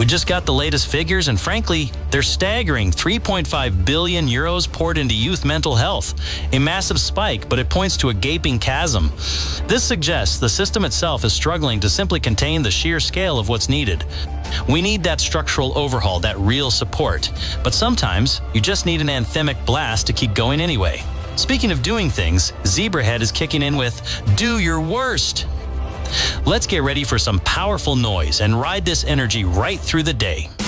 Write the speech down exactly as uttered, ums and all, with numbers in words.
We just got the latest figures, and frankly, they're staggering. three point five billion euros poured into youth mental health. A massive spike, but it points to a gaping chasm. This suggests the system itself is struggling to simply contain the sheer scale of what's needed. We need that structural overhaul, that real support. But sometimes, you just need an anthemic blast to keep going anyway. Speaking of doing things, Zebrahead is kicking in with Do Your Worst. Let's get ready for some powerful noise and ride this energy right through the day.